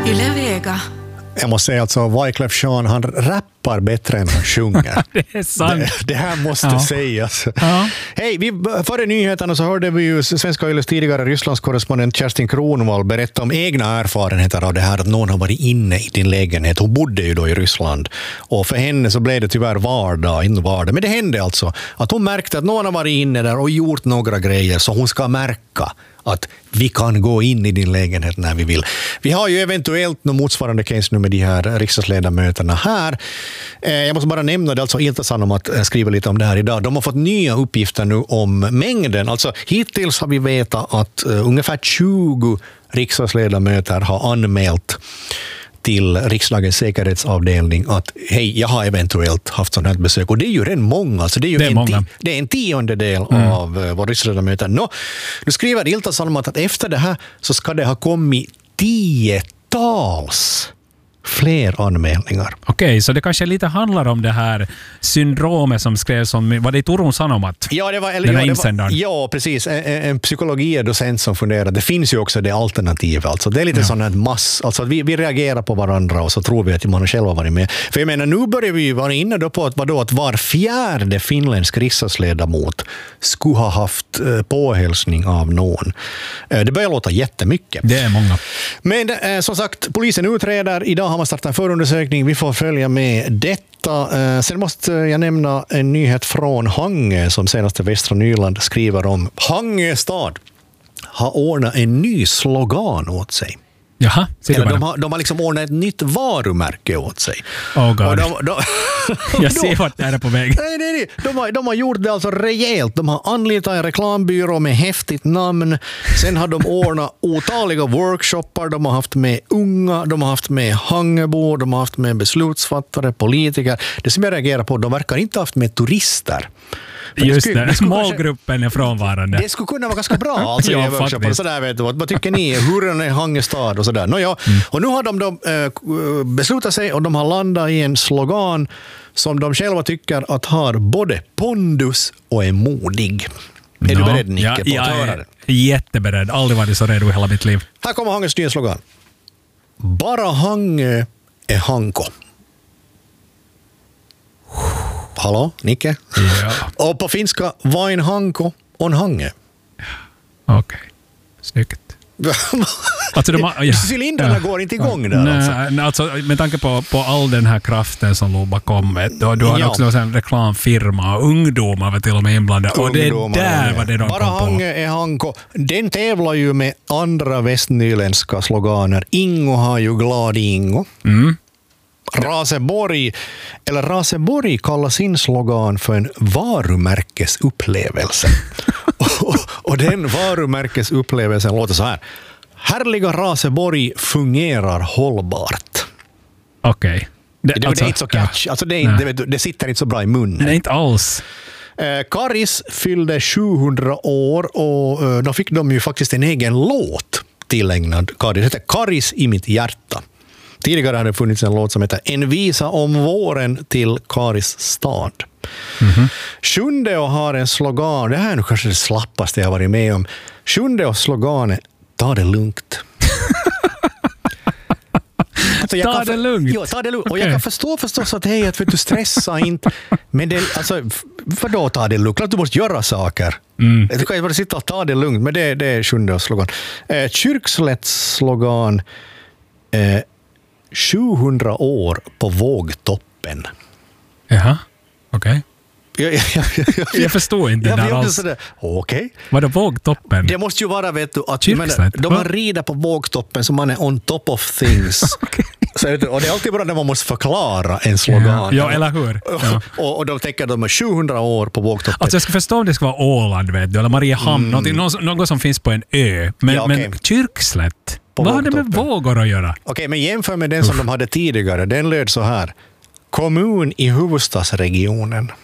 Yle Vega. Jag måste säga alltså, Wyclef Jean, han rappar bättre än han sjunger. Det är sant. Det här måste sägas. Ja. Hej, före nyheterna så hörde vi ju Svenska Yles tidigare Rysslandskorrespondent Kerstin Kronwall berätta om egna erfarenheter av det här att någon har varit inne i din lägenhet. Hon bodde ju då i Ryssland. Och för henne så blev det tyvärr vardag. Men det hände alltså att hon märkte att någon har varit inne där och gjort några grejer så hon ska märka att vi kan gå in i din lägenhet när vi vill. Vi har ju eventuellt något motsvarande case nu med de här riksdagsledamöterna här. Jag måste bara nämna det, alltså Ilta-Sanomat skriver lite om det här idag. De har fått nya uppgifter nu om mängden. Alltså hittills har vi vetat att ungefär 20 riksdagsledamöter har anmält till riksdagens säkerhetsavdelning att hej, jag har eventuellt haft sådant här besök. Och det är ju redan många. Så det är ju det är en tiondel av våra riksdagsledamöter. Nu skriver Ilta-Sanomat att efter det här så ska det ha kommit 10-tals fler anmälningar. Okej, så det kanske lite handlar om det här syndromet som skrevs om, var det i Turun Sanomat? Ja, det var, ja, precis. En psykologidocent som funderar. Det finns ju också det alternativ. Alltså. Det är lite sån här alltså vi reagerar på varandra och så tror vi att man själv har varit med. För jag menar, nu börjar vi vara inne då på att var fjärde finländsk riksdagsledamot skulle ha haft påhälsning av någon. Det börjar låta jättemycket. Det är många. Men som sagt, polisen utreder. Idag har man startat en förundersökning. Vi får följa med detta. Sen måste jag nämna en nyhet från Hangö som senaste Västra Nyland skriver om. Hangö stad har ordnat en ny slogan åt sig. Jaha, de har liksom ordnat ett nytt varumärke åt sig. Oh God. Jag ser vart det är på väg. Nej. De har gjort det alltså rejält. De har anlitat en reklambyrå med häftigt namn. Sen har de ordnat otaliga workshoppar. De har haft med unga, de har haft med Hangöbor, de har haft med beslutsfattare, politiker. Det som jag reagerar på, de verkar inte ha haft med turister. Just det, målgruppen är frånvarande. Det skulle kunna vara ganska bra. Alltså, ja, sådär, vet du, vad tycker ni? Hur är Hangö stad och sådär. Och nu har de då beslutat sig och de har landat i en slogan som de själva tycker att har både pondus och är modig. Är du beredd, Nicke, på att höra det? Jätteberedd. Aldrig varit så redo i hela mitt liv. Här kommer Hangös nya slogan. Bara Hangö är Hanko. Hallå, Nicke? Ja. Och på finska, vain Hanko on Hangö. Okej, snyggt. Alltså cylindrarna går inte igång där. Alltså, med tanke på all den här kraften som låg bakom. Du har också en reklamfirma och ungdomar var till och med inblandade. Och det där var det de bara kom på. Hangö är Hanko. Den tävlar ju med andra västnyländska sloganer. Ingo har ju glad Ingo. Raseborg kallar sin slogan för en varumärkesupplevelse. och den varumärkesupplevelsen låter så här. Härliga Raseborg fungerar hållbart. Okej. Det är inte så catch. Alltså det sitter inte så bra i munnen. Nej, inte alls. Karis fyllde 700 år och då fick de ju faktiskt en egen låt tillägnad Karis. Det heter Karis i mitt hjärta. Tidigare hade det funnits en låt som heter En visa om våren till Karis stad. Sjundeå har en slogan, det här är nog kanske det slappaste jag har varit med om. Sjundeås slogan är ta det lugnt. Alltså ta det lugnt. Ja, ta det lugnt. Och jag kan förstå förstås att hej, att du stressar inte. Men det, alltså, vadå ta det lugnt? Att du måste göra saker. Du kan ju bara sitta och ta det lugnt. Men det är Sjundeås slogan. Kyrkslätts slogan 700 år på vågtoppen. Jaha, okej. Jag förstår inte det där alls. Okej. Vad är vågtoppen? Det måste ju vara, vet du, att de man rider på vågtoppen så man är on top of things. Okay. Så, och det är alltid bra när man måste förklara en slogan. Ja, eller hur? Ja. Och de tänker att de är 700 år på vågtoppen. Alltså jag ska förstå om det ska vara Åland, vet du, eller Mariehamn, något som finns på en ö. Men Kyrkslätt, vad har det med vågor att göra? Okej, men jämför med den som de hade tidigare. Den löd så här. Kommun i huvudstadsregionen.